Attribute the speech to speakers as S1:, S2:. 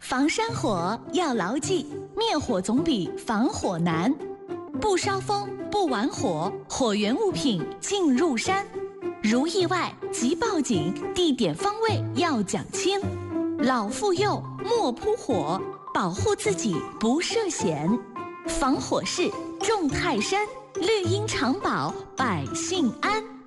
S1: 防山火要牢记，灭火总比防火难。不烧风，不玩火，火源物品进入山。如意外即报警，地点方位要讲清。老妇幼莫扑火，保护自己不涉险。防火势重泰山，绿荫常保百姓安。